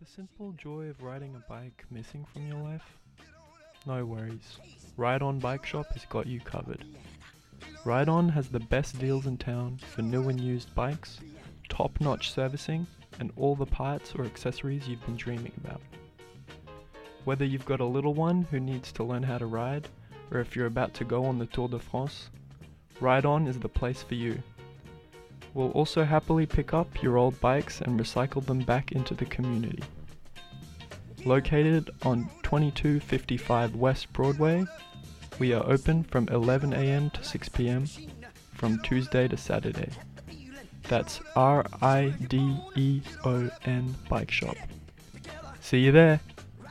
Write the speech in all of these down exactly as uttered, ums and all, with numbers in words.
the simple joy of riding a bike missing from your life? No worries. Ride On Bike Shop has got you covered. Ride On has the best deals in town for new and used bikes, top-notch servicing, and all the parts or accessories you've been dreaming about. Whether you've got a little one who needs to learn how to ride, or if you're about to go on the Tour de France, Ride On is the place for you. We'll also happily pick up your old bikes and recycle them back into the community. Located on twenty-two fifty-five West Broadway, we are open from eleven a.m. to six p.m. from Tuesday to Saturday. That's R I D E O N Bike Shop. See you there!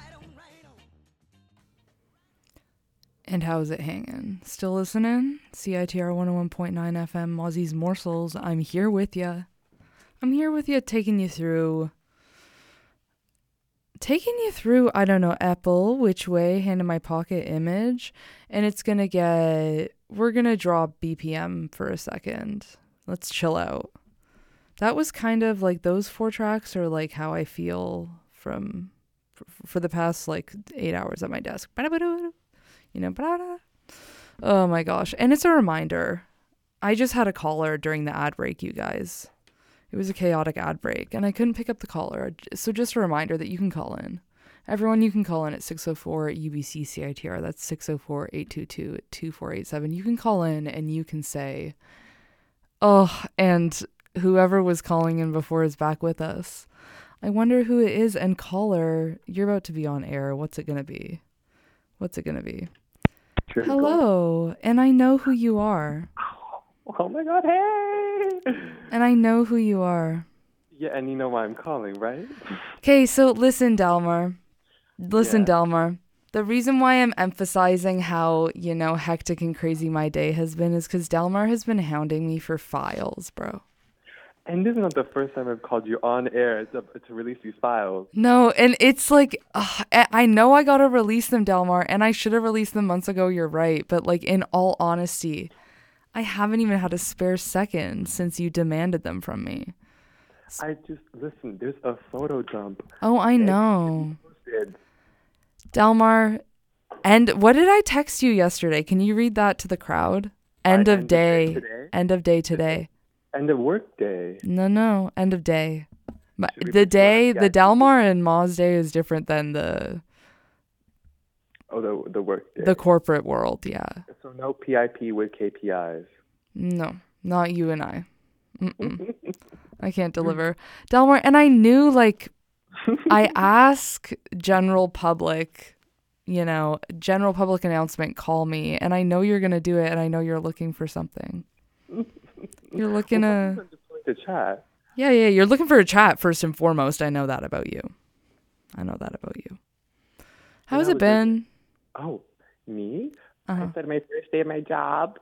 And how's it hanging? Still listening? C I T R one oh one point nine F M, Mozzie's Morsels. I'm here with ya. I'm here with you, taking you through... Taking you through, I don't know, Apple, which way, hand in my pocket image. And it's gonna get... We're gonna drop B P M for a second. Let's chill out. That was kind of like, those four tracks are like how I feel from... For, for the past like eight hours at my desk. You know, blah, blah. Oh my gosh. And it's a reminder. I just had a caller during the ad break, you guys. It was a chaotic ad break, and I couldn't pick up the caller. So just a reminder that you can call in. Everyone, you can call in at six oh four U B C C I T R. That's six oh four, eight two two, two four eight seven. You can call in and you can say, oh, and whoever was calling in before is back with us. I wonder who it is. And caller, you're about to be on air. What's it going to be? What's it going to be? Sure, Hello, and I know who you are. Oh my god, hey! And I know who you are. Yeah, and you know why I'm calling, right? Okay, so listen, Delmar. Listen, Yeah. Delmar. The reason why I'm emphasizing how, you know, hectic and crazy my day has been is because Delmar has been hounding me for files, bro. And this is not the first time I've called you on air to, to release these files. No, and it's like, ugh, I I know I gotta release them, Delmar, and I should have released them months ago, you're right. But, like, in all honesty, I haven't even had a spare second since you demanded them from me. I just, listen, there's a photo dump. Oh, I that know. posted. Delmar, and what did I text you yesterday? Can you read that to the crowd? End Uh, of end of day. day today? End of day today. And the work day. No, no. End of day. My, Should we the put day, you on a the guest? Delmar and Moz day is different than the Oh, the the work day. the corporate world. Yeah. So no P I P with K P Is. No, not you and I. Mm-mm. I can't deliver. Delmar, and I knew, like, I ask general public, you know, general public announcement, call me, and I know you're going to do it, and I know you're looking for something. You're looking well, to... I'm just going to chat. Yeah, yeah, you're looking for a chat first and foremost. I know that about you. I know that about you. How's how it was been? Oh, me? Uh-huh. I said my first day at my job.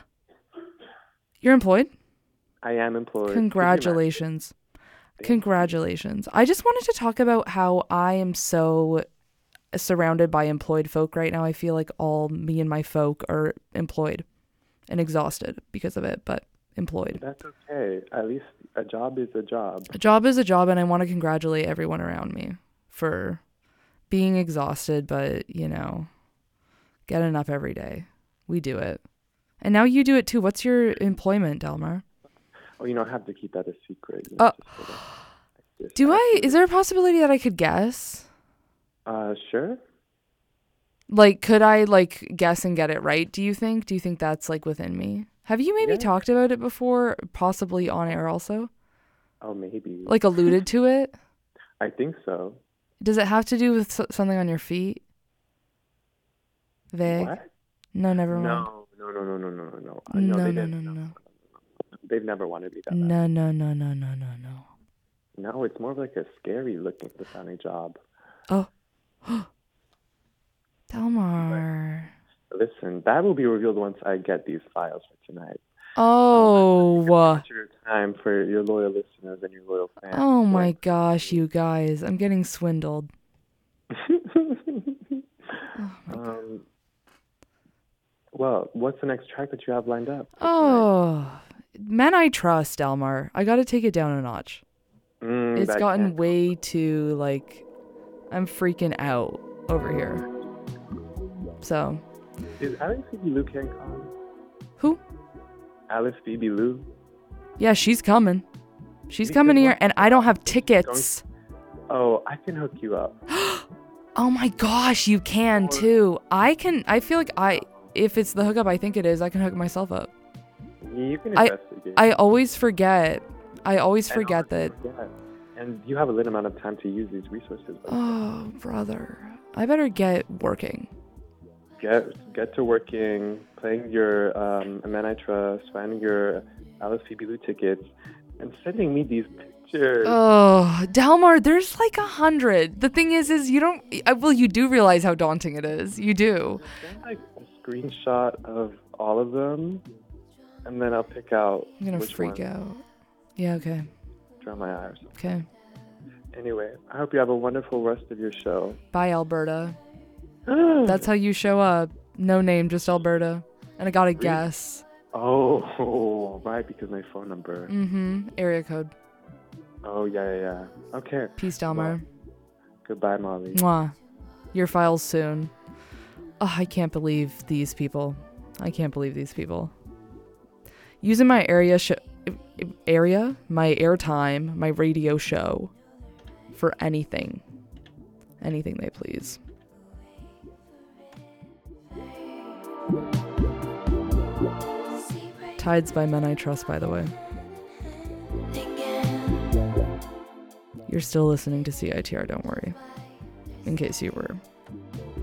You're employed? I am employed. Congratulations. Congratulations. I just wanted to talk about how I am so surrounded by employed folk right now. I feel like all me and my folk are employed and exhausted because of it, but employed. That's okay. At least a job is a job. A job is a job, and I want to congratulate everyone around me for being exhausted, but, you know, getting up every day. We do it. And now you do it too. What's your employment, Delmar? Oh, you know, I have to keep that a secret. You know, Uh, just so that- just do have I? to- Is there a possibility that I could guess? Uh, sure. Like, could I, like, guess and get it right, do you think? Do you think that's, like, within me? Have you maybe Yeah. talked about it before, possibly on air also? Oh, maybe. Like, alluded to it? I think so. Does it have to do with s- something on your feet? Vague? What? No, never mind. No, no, no, no, no, no, no, no. Uh, No, they no, didn't. no, no, no. They've never wanted me that bad. No, no, no, no, no, no, no. No, it's more of like a scary looking sounding job. Oh. Delmar. Listen, that will be revealed once I get these files for tonight. Oh. Much of your time for your loyal listeners and your loyal fans. Oh my gosh, you guys. I'm getting swindled. um, well, what's the next track that you have lined up? Oh. Men I Trust, Delmar. I got to take it down a notch. Mm, It's that gotten can't- way too, like, I'm freaking out over here. So. Is Alice Phoebe Lou CanCon? Who? Alice Phoebe Lou. Yeah, she's coming. She's We coming could here, watch and I don't have tickets. Oh, I can hook you up. Oh my gosh, you can too. I can. I feel like I, if it's the hookup I think it is, I can hook myself up. You can I- investigate. I always forget. I always And forget honestly, that. forget. And you have a limited amount of time to use these resources. But Oh, brother. I better get working. Get get to working, playing your um, A Man I Trust, finding your Alice Phoebe Lou tickets, and sending me these pictures. Oh, Delmar, there's like a hundred. The thing is, is you don't. I, well, you do realize how daunting it is. You do. Send like a screenshot of all of them, and then I'll pick out I'm gonna which freak one. out. Yeah. Okay. Draw my eye or something. Okay. Anyway, I hope you have a wonderful rest of your show. Bye, Alberta. That's how you show up. No name, just Alberta. And I got a Really? guess. Oh, right, because my phone number. Mm-hmm. Area code. Oh, yeah, yeah, yeah. Okay. Peace, Delmar. Goodbye, Molly. Mwah. Your files soon. Oh, I can't believe these people. I can't believe these people. Using my area sh- area, my airtime, my radio show for anything. Anything they please. Tides by Men I Trust, by the way. You're still listening to C I T R, don't worry. In case you were